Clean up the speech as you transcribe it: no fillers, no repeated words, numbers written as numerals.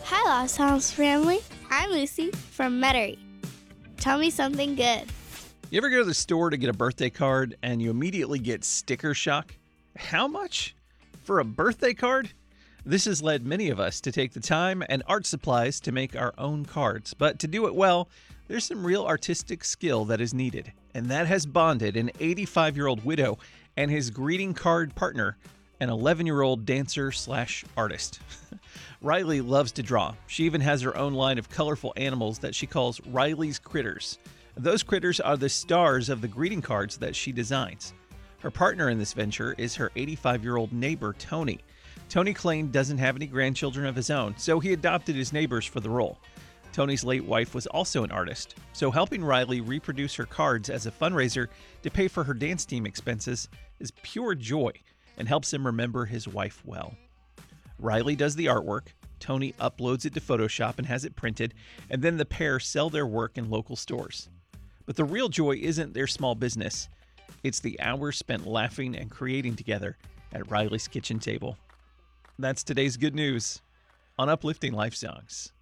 Hi, Lost House family. I'm Lucy from Metairie. Tell me something good. You ever go to the store to get a birthday card and you immediately get sticker shock? How much? For a birthday card? This has led many of us to take the time and art supplies to make our own cards. But to do it well, there's some real artistic skill that is needed. And that has bonded an 85-year-old widow and his greeting card partner, an 11-year-old dancer/artist. Riley loves to draw. She even has her own line of colorful animals that she calls Riley's Critters. Those critters are the stars of the greeting cards that she designs. Her partner in this venture is her 85-year-old neighbor, Tony. Tony Klein doesn't have any grandchildren of his own, so he adopted his neighbors for the role. Tony's late wife was also an artist, so helping Riley reproduce her cards as a fundraiser to pay for her dance team expenses is pure joy and helps him remember his wife well. Riley does the artwork, Tony uploads it to Photoshop and has it printed, and then the pair sell their work in local stores. But the real joy isn't their small business. It's the hours spent laughing and creating together at Riley's kitchen table. That's today's good news on Uplifting Life Songs.